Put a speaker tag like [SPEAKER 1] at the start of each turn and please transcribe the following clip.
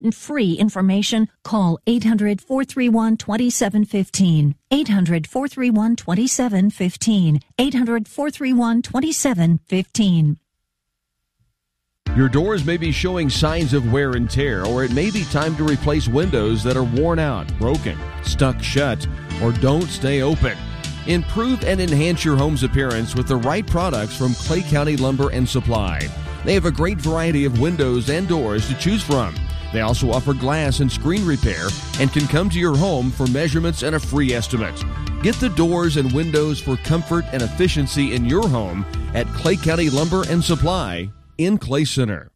[SPEAKER 1] free information, call 800-431-2715. 800-431-2715. 800-431-2715.
[SPEAKER 2] Your doors may be showing signs of wear and tear, or it may be time to replace windows that are worn out, broken, stuck shut, or don't stay open. Improve and enhance your home's appearance with the right products from Clay County Lumber and Supply. They have a great variety of windows and doors to choose from. They also offer glass and screen repair and can come to your home for measurements and a free estimate. Get the doors and windows for comfort and efficiency in your home at Clay County Lumber and Supply in Clay Center.